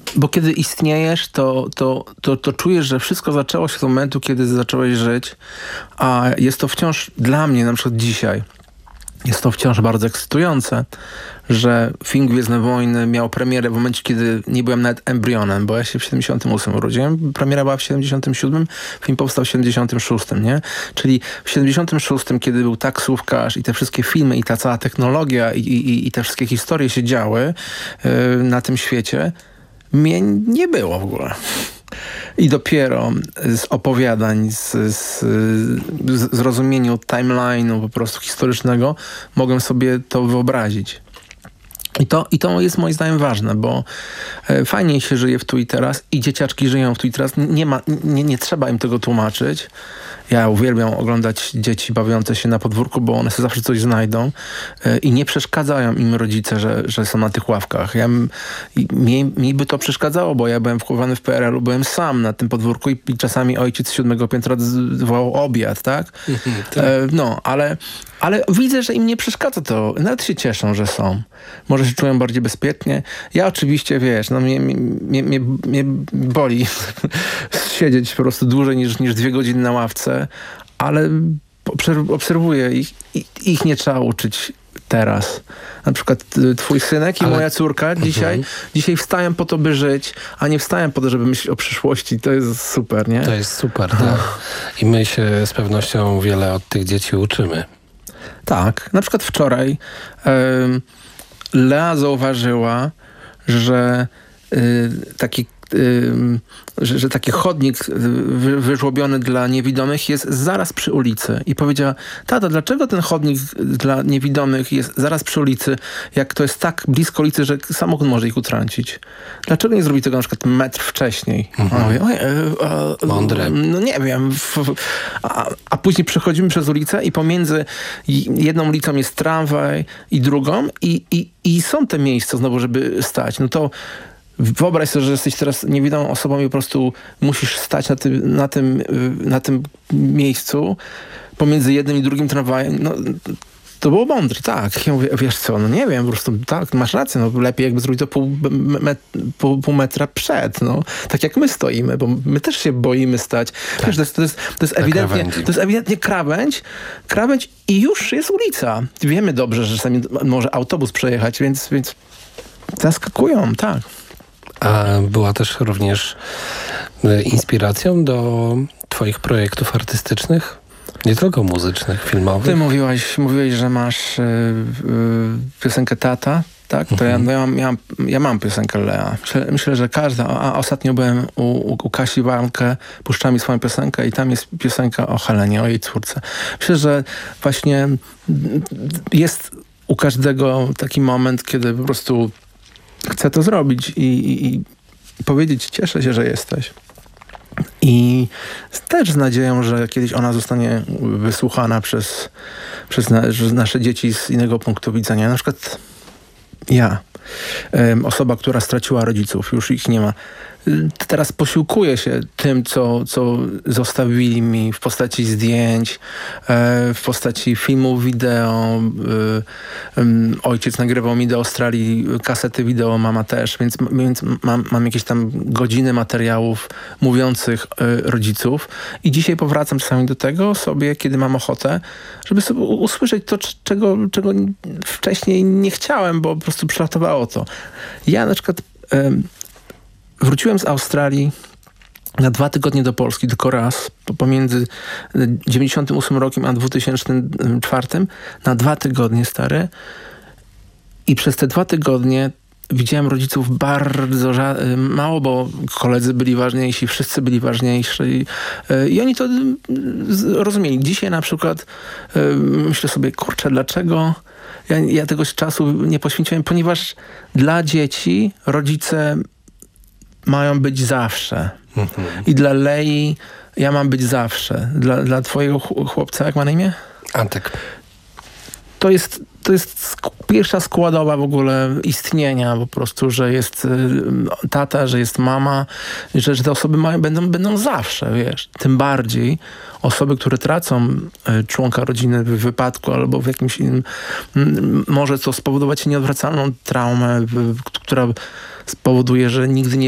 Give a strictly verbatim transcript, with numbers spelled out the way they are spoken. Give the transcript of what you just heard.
bo kiedy istniejesz, to, to, to, to czujesz, że wszystko zaczęło się od momentu, kiedy zacząłeś żyć, a jest to wciąż dla mnie, na przykład dzisiaj, jest to wciąż bardzo ekscytujące, że film Gwiezdne Wojny miał premierę w momencie, kiedy nie byłem nawet embrionem, bo ja się w siedemdziesiątym ósmym urodziłem, premiera była w siedemdziesiątym siódmym, film powstał w siedemdziesiątym szóstym, nie? Czyli w siedemdziesiątym szóstym, kiedy był taksówkarz i te wszystkie filmy i ta cała technologia i, i, i te wszystkie historie się działy yy, na tym świecie, mnie nie było w ogóle. I dopiero z opowiadań, z, z, z rozumieniu timeline'u po prostu historycznego mogłem sobie to wyobrazić. I to, I to jest moim zdaniem ważne, bo e, fajnie się żyje w tu i teraz i dzieciaczki żyją w tu i teraz. Nie, ma, nie, nie trzeba im tego tłumaczyć. Ja uwielbiam oglądać dzieci bawiące się na podwórku, bo one sobie zawsze coś znajdą e, i nie przeszkadzają im rodzice, że, że są na tych ławkach. Ja, mi, mi by to przeszkadzało, bo ja byłem wchowany w P R L-u, byłem sam na tym podwórku i, i czasami ojciec z siódmego piętra wołał obiad, tak? tak. E, no, ale... Ale widzę, że im nie przeszkadza to. Nawet się cieszą, że są. Może się czują bardziej bezpiecznie. Ja oczywiście, wiesz, no mnie, mnie, mnie, mnie boli siedzieć po prostu dłużej niż, niż dwie godziny na ławce, ale obserwuję ich. Ich nie trzeba uczyć teraz. Na przykład twój synek i ale... moja córka dzisiaj, mhm. dzisiaj wstają po to, by żyć, a nie wstają po to, żeby myśleć o przyszłości. To jest super, nie? To jest super, tak. I my się z pewnością wiele od tych dzieci uczymy. Tak, na przykład wczoraj y, Lea zauważyła, że y, taki y, że, że taki chodnik wy, wyżłobiony dla niewidomych jest zaraz przy ulicy. I powiedziała, tata, dlaczego ten chodnik dla niewidomych jest zaraz przy ulicy, jak to jest tak blisko ulicy, że samochód może ich utrącić? Dlaczego nie zrobi tego na przykład metr wcześniej? Mhm. Mówi, Oj, e, e, Mądre. No nie wiem. A, a później przechodzimy przez ulicę i pomiędzy jedną ulicą jest tramwaj i drugą i, i, i są te miejsca znowu, żeby stać. No to wyobraź sobie, że jesteś teraz niewidomą osobą i po prostu musisz stać na tym, na tym, na tym miejscu pomiędzy jednym i drugim tramwajem. No, to było mądre, tak. Ja mówię, wiesz co, no nie wiem, po prostu tak, masz rację, no lepiej jakby zrobić to pół, met, pół, pół metra przed, no. Tak jak my stoimy, bo my też się boimy stać. Tak. Wiesz, to jest, to jest, to jest ewidentnie, to jest ewidentnie krawędź, krawędź i już jest ulica. Wiemy dobrze, że czasami może autobus przejechać, więc, więc zaskakują, tak. A była też również inspiracją do twoich projektów artystycznych? Nie tylko muzycznych, filmowych? Ty mówiłaś, mówiłeś, że masz yy, yy, piosenkę Tata, tak? To mhm. ja, no ja, mam, ja, mam, ja mam piosenkę Lea. Myślę, myślę, że każda. A ostatnio byłem u, u, u Kasi Warnke, puszcza mi swoją piosenkę i tam jest piosenka o Helenie, o jej córce. Myślę, że właśnie jest u każdego taki moment, kiedy po prostu chcę to zrobić i, i, i powiedzieć, cieszę się, że jesteś. I też z nadzieją, że kiedyś ona zostanie wysłuchana przez, przez na, nasze dzieci z innego punktu widzenia. Na przykład ja, osoba, która straciła rodziców, już ich nie ma. Teraz posiłkuję się tym, co, co zostawili mi w postaci zdjęć, w postaci filmów, wideo. Ojciec nagrywał mi do Australii kasety wideo, mama też, więc, więc mam, mam jakieś tam godziny materiałów mówiących rodziców i dzisiaj powracam czasami do tego sobie, kiedy mam ochotę, żeby sobie usłyszeć to, czego, czego wcześniej nie chciałem, bo po prostu przelatowało to. Ja na przykład wróciłem z Australii na dwa tygodnie do Polski, tylko raz, pomiędzy dziewięćdziesiątym ósmym rokiem a dwutysięcznym czwartym, na dwa tygodnie, stary. I przez te dwa tygodnie widziałem rodziców bardzo mało, bo koledzy byli ważniejsi, wszyscy byli ważniejsi i, i oni to rozumieli. Dzisiaj na przykład myślę sobie, kurczę, dlaczego ja, ja tego czasu nie poświęciłem? Ponieważ dla dzieci rodzice mają być zawsze. Mhm. I dla Lei ja mam być zawsze. Dla, dla twojego chłopca, jak ma na imię? Antek. To jest, to jest sk- pierwsza składowa w ogóle istnienia po prostu, że jest y, tata, że jest mama, że, że te osoby mają, będą, będą zawsze, wiesz. Tym bardziej osoby, które tracą y, członka rodziny w wypadku albo w jakimś innym, y, może to spowodować nieodwracalną traumę, y, która spowoduje, że nigdy nie